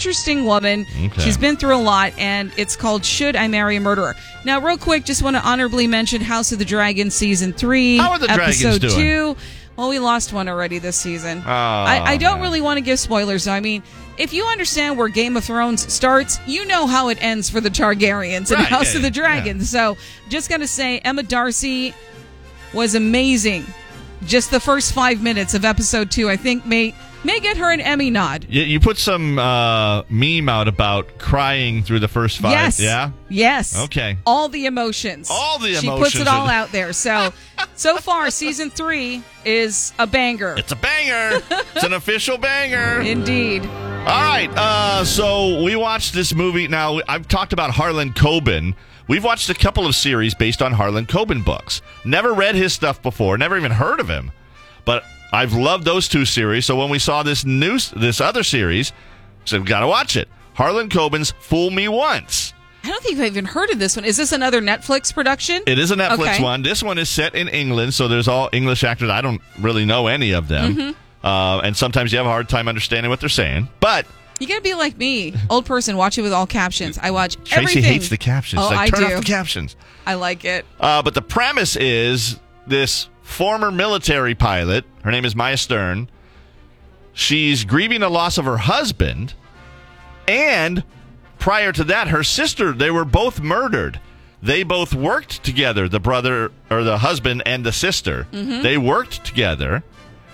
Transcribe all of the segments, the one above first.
interesting woman. Okay. She's been through a lot, and it's called Should I Marry a Murderer? Now, real quick, just want to honorably mention House of the Dragon Season 3. How are the dragons Episode doing? 2. Well, we lost one already this season. Oh, I don't man. really want to give spoilers, though. I mean, if you understand where Game of Thrones starts, you know how it ends for the Targaryens in Right, House yeah, of the yeah. Dragon. So, just going to say, Emma Darcy was amazing. Just the first 5 minutes of episode 2, I think, may get her an Emmy nod. You put some meme out about crying through the first 5. Yes. Yeah? Yes. Okay. All the emotions. All the She emotions. puts it all out there. So far, season 3 is a banger. It's a banger. It's an official banger. Indeed. All right. So we watched this movie. Now, I've talked about Harlan Coben. We've watched a couple of series based on Harlan Coben books. Never read his stuff before. Never even heard of him. But I've loved those 2 series. So when we saw this other series, I said, we got to watch it. Harlan Coben's Fool Me Once. I don't think I've even heard of this one. Is this another Netflix production? It is a Netflix Okay. one. This one is set in England, so there's all English actors. I don't really know any of them. Mm-hmm. And sometimes you have a hard time understanding what they're saying. But You gotta be like me, old person. Watch it with all captions. I watch Tracy everything. hates the captions. Oh, Like, I turn do. off the captions. I like it. But the premise is this former military pilot, her name is Maya Stern, she's grieving the loss of her husband, and prior to that, her sister, they were both murdered. They both worked together, the brother, or the husband and the sister. Mm-hmm. They worked together,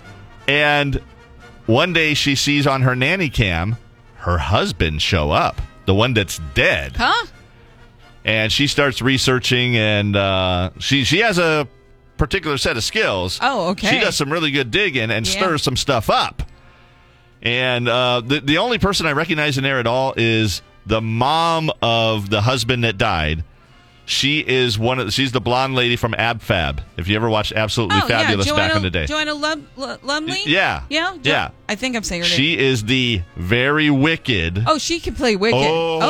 and one day she sees on her nanny cam her husband show up, the one that's dead. Huh? And she starts researching, and she has a particular set of skills. Oh, okay. She does some really good digging and stirs some stuff up. And the only person I recognize in there at all is the mom of the husband that died. She's the blonde lady from Ab Fab. If you ever watched Absolutely Fabulous back in the day. Joanna Lumley? Yeah. Yeah? I think I'm saying her name. She is the very wicked. Oh, she can play Wicked. Oh. Oh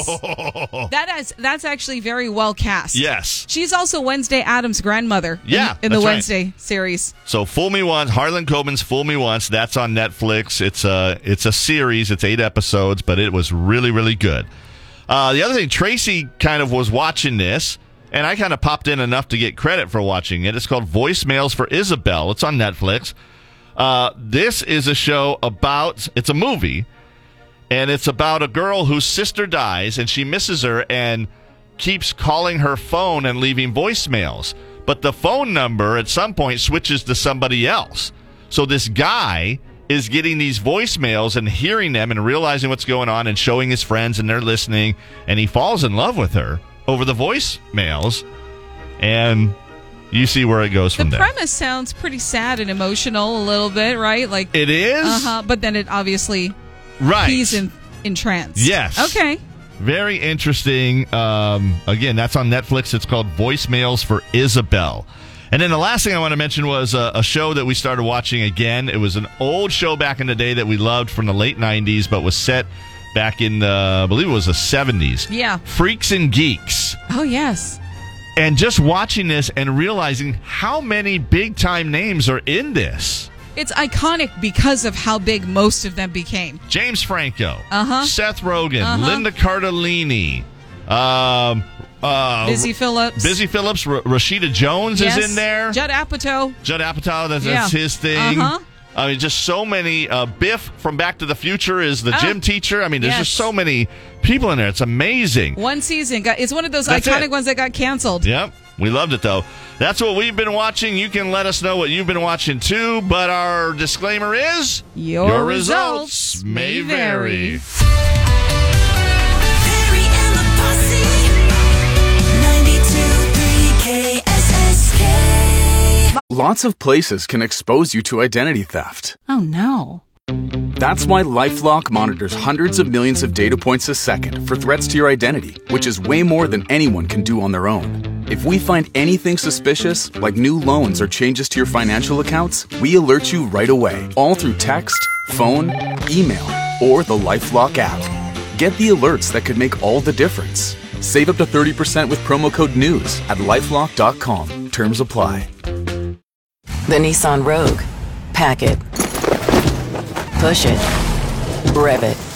yes. That's actually very well cast. Yes. She's also Wednesday Addams' grandmother in the that's right. Wednesday series. So Fool Me Once, Harlan Coben's Fool Me Once, that's on Netflix. It's a series. It's 8 episodes, but it was really, really good. The other thing, Tracy kind of was watching this, and I kind of popped in enough to get credit for watching it. It's called Voicemails for Isabel. It's on Netflix. This is a show it's a movie, and it's about a girl whose sister dies, and she misses her and keeps calling her phone and leaving voicemails. But the phone number at some point switches to somebody else. So this guy is getting these voicemails and hearing them and realizing what's going on and showing his friends, and they're listening, and he falls in love with her over the voicemails, and you see where it goes from The there. premise sounds pretty sad and emotional a little bit, right? Like It is? but then it obviously Right. he's entranced. Yes. Okay. Very interesting. Again, that's on Netflix. It's called Voicemails for Isabel. And then the last thing I want to mention was a show that we started watching again. It was an old show back in the day that we loved from the late 90s, but was set back in, I believe it was the 70s. Yeah. Freaks and Geeks. Oh, yes. And just watching this and realizing how many big-time names are in this. It's iconic because of how big most of them became. James Franco. Uh-huh. Seth Rogen. Uh-huh. Linda Cardellini. Busy Phillips. Rashida Jones Yes. is in there. Judd Apatow. Judd Apatow, that's Yeah. his thing. Uh-huh. I mean, just so many. Biff from Back to the Future is the gym teacher. I mean, there's Yes. just so many people in there. It's amazing. One season. It's one of those That's iconic it. ones that got canceled. Yep. We loved it, though. That's what we've been watching. You can let us know what you've been watching, too. But our disclaimer is Your results may vary. Barry and the Posse, 92.3 KSSK. Lots of places can expose you to identity theft. Oh, no. That's why LifeLock monitors hundreds of millions of data points a second for threats to your identity, which is way more than anyone can do on their own. If we find anything suspicious, like new loans or changes to your financial accounts, we alert you right away, all through text, phone, email, or the LifeLock app. Get the alerts that could make all the difference. Save up to 30% with promo code NEWS at LifeLock.com. Terms apply. The Nissan Rogue. Pack it. Push it. Rev it.